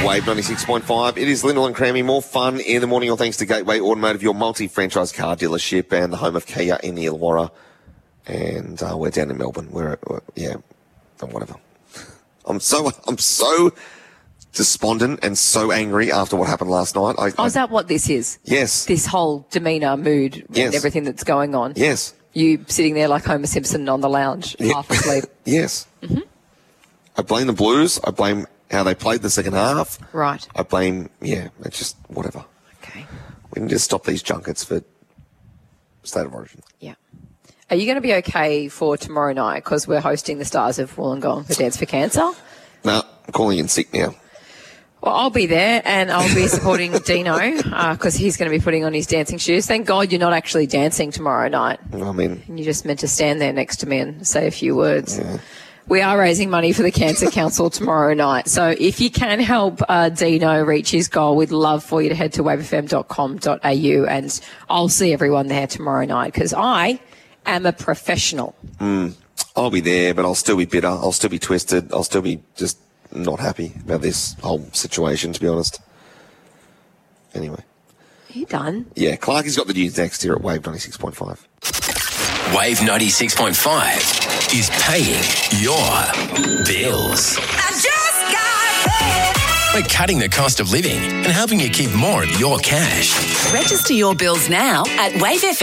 Wave 96.5. It is Lyndall and Crammy. More fun in the morning, all thanks to Gateway Automotive, your multi-franchise car dealership and the home of Kia in the Illawarra. And we're down in Melbourne. We're whatever. I'm so despondent and so angry after what happened last night. Is that what this is? Yes. This whole demeanour, mood, yes. and everything that's going on? Yes. You sitting there like Homer Simpson on the lounge, half asleep? Yes. Mm-hmm. I blame the Blues. I blame how they played the second half. Right. I blame, it's just whatever. Okay. We can just stop these junkets for State of Origin. Yeah. Are you going to be okay for tomorrow night? Because we're hosting the Stars of Wollongong for Dance for Cancer. No, I'm calling in sick now. Well, I'll be there and I'll be supporting Dino because he's going to be putting on his dancing shoes. Thank God you're not actually dancing tomorrow night. I mean... You're just meant to stand there next to me and say a few words. Yeah. We are raising money for the Cancer Council tomorrow night. So if you can help Dino reach his goal, we'd love for you to head to wavefm.com.au and I'll see everyone there tomorrow night because I am a professional. I'll be there, but I'll still be bitter. I'll still be twisted. I'll still be just not happy about this whole situation, to be honest. Anyway. Are you done? Yeah, Clarky's got the news next here at Wave 96.5. Wave 96.5 is paying your bills. I just got paid. We're cutting the cost of living and helping you keep more of your cash. Register your bills now at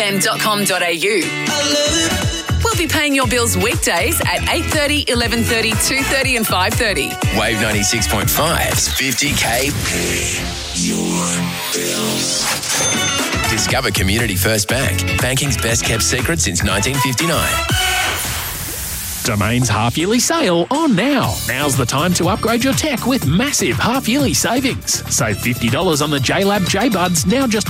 wavefm.com.au. We'll be paying your bills weekdays at 8:30, 11:30, 2:30 and 5:30. Wave 96.5's 50K your bills. Discover Community First Bank, banking's best kept secret since 1959. Domain's half-yearly sale on now. Now's the time to upgrade your tech with massive half-yearly savings. Save $50 on the JLab JBuds, now just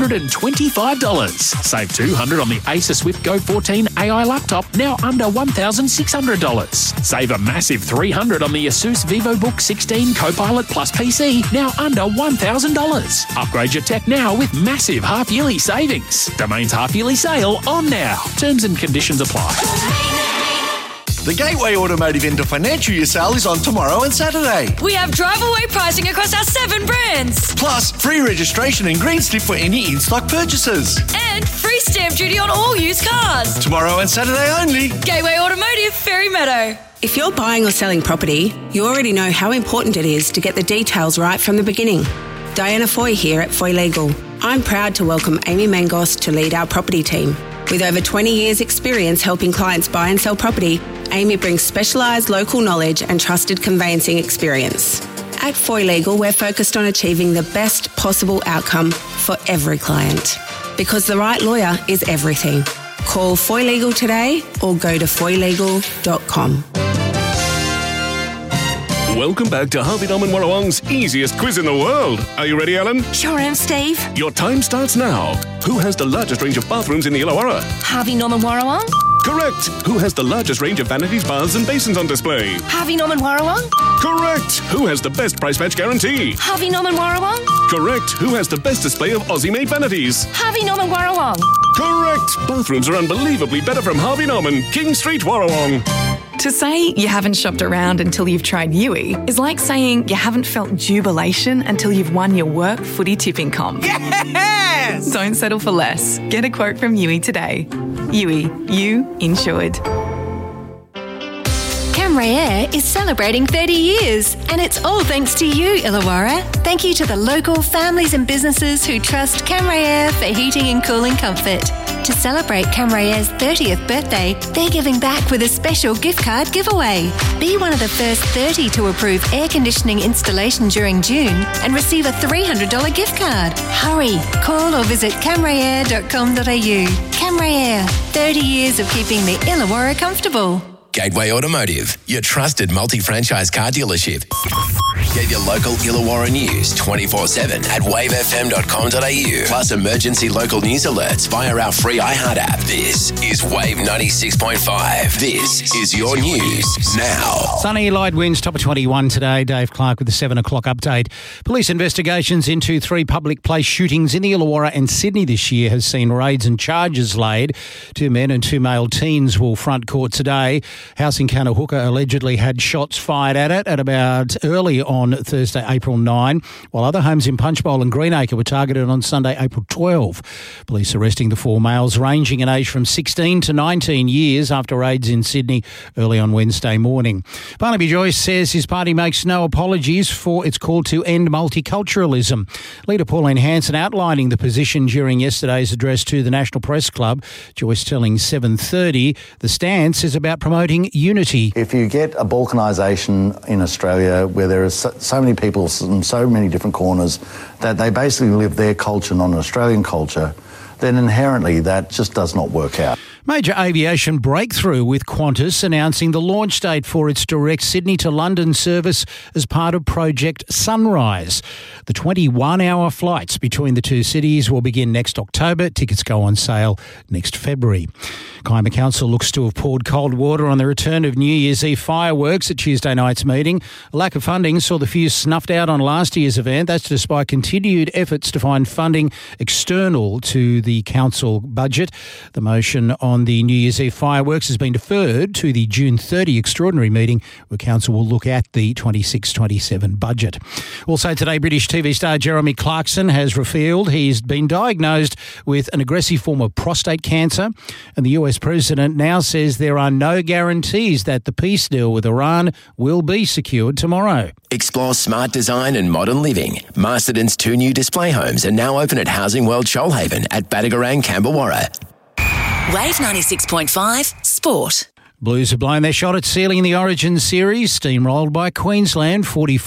$125. Save $200 on the Acer Swift Go 14 AI laptop, now under $1,600. Save a massive $300 on the Asus VivoBook 16 Copilot Plus PC, now under $1,000. Upgrade your tech now with massive half-yearly savings. Domain's half-yearly sale on now. Terms and conditions apply. The Gateway Automotive End of Financial Year sale is on tomorrow and Saturday. We have drive-away pricing across our 7 brands. Plus, free registration and green slip for any in-stock purchases. And free stamp duty on all used cars. Tomorrow and Saturday only. Gateway Automotive, Ferry Meadow. If you're buying or selling property, you already know how important it is to get the details right from the beginning. Diana Foy here at Foy Legal. I'm proud to welcome Amy Mangos to lead our property team. With over 20 years' experience helping clients buy and sell property, Amy brings specialised local knowledge and trusted conveyancing experience. At Foy Legal, we're focused on achieving the best possible outcome for every client. Because the right lawyer is everything. Call Foy Legal today or go to foylegal.com. Welcome back to Harvey Norman Warrawong's easiest quiz in the world. Are you ready, Alan? Sure am, Steve. Your time starts now. Who has the largest range of bathrooms in the Illawarra? Harvey Norman Warrawong. Correct. Who has the largest range of vanities, baths and basins on display? Harvey Norman Warrawong. Correct. Who has the best price match guarantee? Harvey Norman Warrawong. Correct. Who has the best display of Aussie-made vanities? Harvey Norman Warrawong. Correct. Bathrooms are unbelievably better from Harvey Norman, King Street, Warrawong. To say you haven't shopped around until you've tried Yui is like saying you haven't felt jubilation until you've won your work footy tipping comp. Yes! Don't settle for less. Get a quote from Yui today. Yui, you insured. Camray Air is celebrating 30 years, and it's all thanks to you, Illawarra. Thank you to the local families and businesses who trust Camray Air for heating and cooling comfort. To celebrate Camray Air's 30th birthday, they're giving back with a special gift card giveaway. Be one of the first 30 to approve air conditioning installation during June and receive a $300 gift card. Hurry, call or visit camrayair.com.au. Camray Air, 30 years of keeping the Illawarra comfortable. Gateway Automotive, your trusted multi-franchise car dealership. Get your local Illawarra news 24/7 at wavefm.com.au. Plus emergency local news alerts via our free iHeart app. This is Wave 96.5. This is your news now. Sunny, light winds, top of 21 today. Dave Clark with the 7 o'clock update. Police investigations into 3 public place shootings in the Illawarra and Sydney this year has seen raids and charges laid. 2 men and 2 male teens will front court today. House in Kanahooka allegedly had shots fired at it at about early on on Thursday, April 9, while other homes in Punchbowl and Greenacre were targeted on Sunday, April 12. Police arresting the 4 males ranging in age from 16 to 19 years after raids in Sydney early on Wednesday morning. Barnaby Joyce says his party makes no apologies for its call to end multiculturalism. Leader Pauline Hanson outlining the position during yesterday's address to the National Press Club. Joyce telling 7:30 the stance is about promoting unity. If you get a balkanisation in Australia where there are so many people from so many different corners that they basically live their culture, not an Australian culture, then inherently that just does not work out. Major aviation breakthrough with Qantas announcing the launch date for its direct Sydney to London service as part of Project Sunrise. The 21-hour flights between the two cities will begin next October. Tickets go on sale next February. Kiama Council looks to have poured cold water on the return of New Year's Eve fireworks at Tuesday night's meeting. A lack of funding saw the fuse snuffed out on last year's event. That's despite continued efforts to find funding external to the council budget. The motion on the New Year's Eve fireworks has been deferred to the June 30 extraordinary meeting where council will look at the 26-27 budget. Also today, British TV star Jeremy Clarkson has revealed he's been diagnosed with an aggressive form of prostate cancer, and the US president now says there are no guarantees that the peace deal with Iran will be secured tomorrow. Explore smart design and modern living. Masterton's 2 new display homes are now open at Housing World Shoalhaven at Badagarang, Camberwarra. Wave 96.5 Sport. Blues have blown their shot at sealing the Origin series, steamrolled by Queensland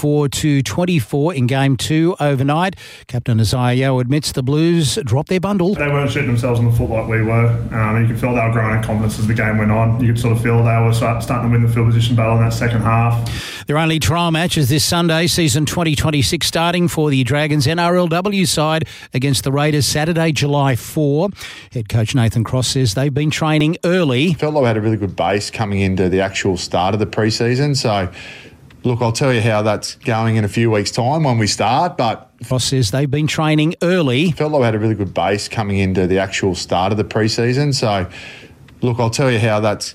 44-24 in Game 2 overnight. Captain Isaiah Yeo admits the Blues dropped their bundle. They weren't shooting themselves on the foot like we were. You could feel they were growing in confidence as the game went on. You could sort of feel they were starting to win the field position battle in that second half. Their only trial matches this Sunday, season 2026 starting for the Dragons NRLW side against the Raiders Saturday, July 4. Head coach Nathan Cross says they've been training early. Felt like we had a really good base coming into the actual start of the pre-season. So, look, I'll tell you how that's going in a few weeks' time when we start, but Cross says they've been training early. Felt like we had a really good base coming into the actual start of the pre-season. So, look, I'll tell you how that's